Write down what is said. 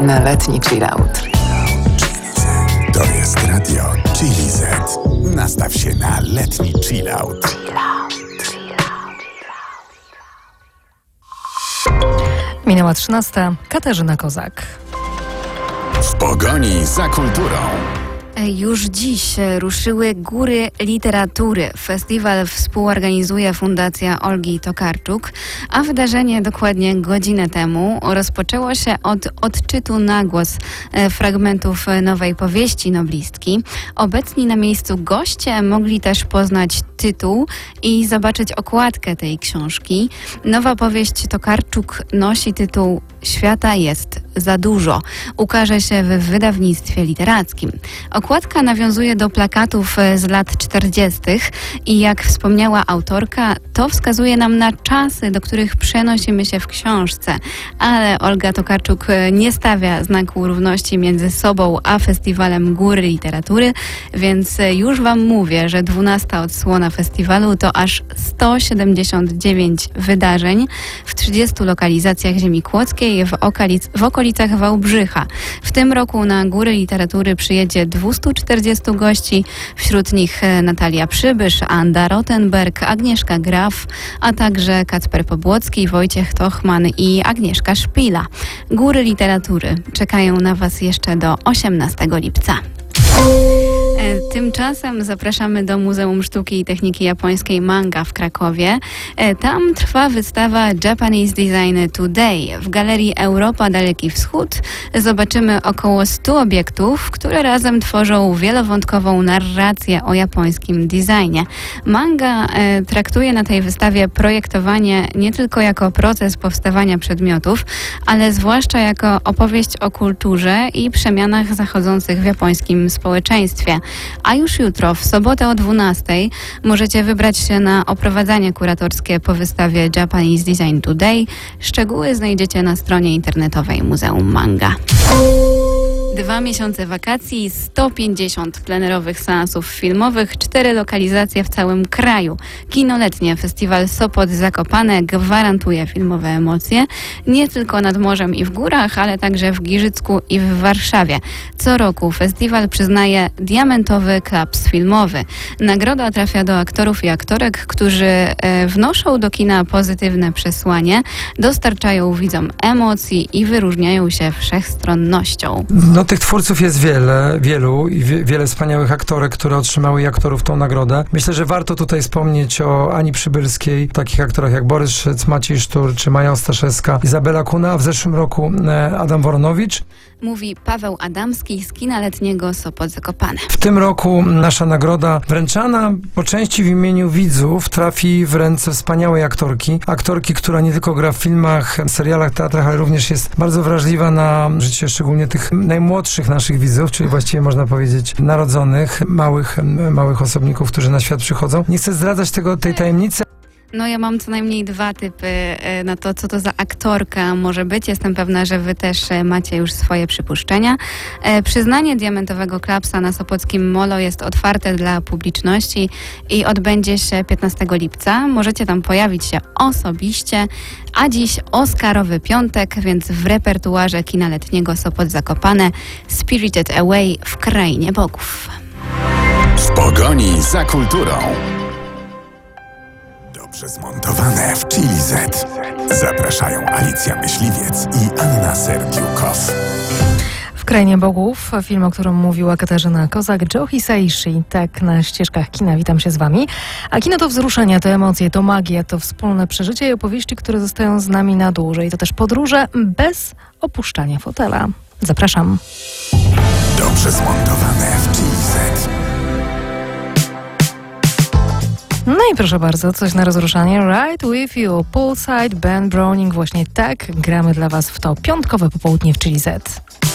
na letni chillout. To jest radio Chili Z. Nastaw się na letni chillout. Minęła 13. Katarzyna Kozak. W pogoni za kulturą. Już dziś ruszyły Góry Literatury. Festiwal współorganizuje Fundacja Olgi Tokarczuk, a wydarzenie dokładnie godzinę temu rozpoczęło się od odczytu na głos fragmentów nowej powieści noblistki. Obecni na miejscu goście mogli też poznać tytuł i zobaczyć okładkę tej książki. Nowa powieść Tokarczuk nosi tytuł Świata jest za dużo. Ukaże się w wydawnictwie literackim. Okładka nawiązuje do plakatów z lat 40. i jak wspomniała autorka, to wskazuje nam na czasy, do których przenosimy się w książce. Ale Olga Tokarczuk nie stawia znaku równości między sobą a festiwalem Góry Literatury, więc już Wam mówię, że 12. odsłona festiwalu to aż 179 wydarzeń w 30 lokalizacjach ziemi kłodzkiej w okolicach Wałbrzycha. W tym roku na Góry Literatury przyjedzie 240 gości, wśród nich Natalia Przybysz, Anda Rottenberg, Agnieszka Graf, a także Kacper Pobłocki, Wojciech Tochman i Agnieszka Szpila. Góry Literatury czekają na Was jeszcze do 18 lipca. Tymczasem zapraszamy do Muzeum Sztuki i Techniki Japońskiej Manga w Krakowie. Tam trwa wystawa Japanese Design Today. W Galerii Europa Daleki Wschód zobaczymy około 100 obiektów, które razem tworzą wielowątkową narrację o japońskim designie. Manga traktuje na tej wystawie projektowanie nie tylko jako proces powstawania przedmiotów, ale zwłaszcza jako opowieść o kulturze i przemianach zachodzących w japońskim społeczeństwie. A już jutro, w sobotę o 12:00 możecie wybrać się na oprowadzanie kuratorskie po wystawie Japanese Design Today. Szczegóły znajdziecie na stronie internetowej Muzeum Manga. 2 miesiące wakacji, 150 plenerowych seansów filmowych, 4 lokalizacje w całym kraju. Kino letnie, festiwal Sopot Zakopane gwarantuje filmowe emocje nie tylko nad morzem i w górach, ale także w Giżycku i w Warszawie. Co roku festiwal przyznaje diamentowy klaps filmowy. Nagroda trafia do aktorów i aktorek, którzy wnoszą do kina pozytywne przesłanie, dostarczają widzom emocji i wyróżniają się wszechstronnością. No, tych twórców jest wielu i wiele wspaniałych aktorek, które otrzymały i aktorów tą nagrodę. Myślę, że warto tutaj wspomnieć o Ani Przybylskiej, takich aktorach jak Borys Szyc, Maciej Sztur czy Maja Ostaszewska, Izabela Kuna, a w zeszłym roku Adam Woronowicz. Mówi Paweł Adamski z kina letniego Sopot Zakopane. W tym roku nasza nagroda wręczana po części w imieniu widzów trafi w ręce wspaniałej aktorki, która nie tylko gra w filmach, serialach, teatrach, ale również jest bardzo wrażliwa na życie szczególnie tych najmłodszych naszych widzów, czyli właściwie można powiedzieć narodzonych, małych osobników, którzy na świat przychodzą. Nie chcę zdradzać tej tajemnicy. No ja mam co najmniej 2 typy na to, co to za aktorka może być. Jestem pewna, że wy też macie już swoje przypuszczenia. Przyznanie diamentowego klapsa na Sopockim Molo jest otwarte dla publiczności i odbędzie się 15 lipca. Możecie tam pojawić się osobiście, a dziś Oscarowy piątek, więc w repertuarze kina letniego Sopot Zakopane Spirited Away w Krainie Bogów. W pogoni za kulturą. Dobrze zmontowane w Chili Z. Zapraszają Alicja Myśliwiec i Anna Serdiukow. W Krainie Bogów, film, o którym mówiła Katarzyna Kozak, Joe Hisaishi, tak na ścieżkach kina. Witam się z Wami. A kino to wzruszenie, to emocje, to magia, to wspólne przeżycie i opowieści, które zostają z nami na dłużej. To też podróże bez opuszczania fotela. Zapraszam. Dobrze zmontowane w Chili Z. No i proszę bardzo, coś na rozruszanie. Right With You, Poolside, Ben Browning. Właśnie tak gramy dla Was w to piątkowe popołudnie w Chili Z.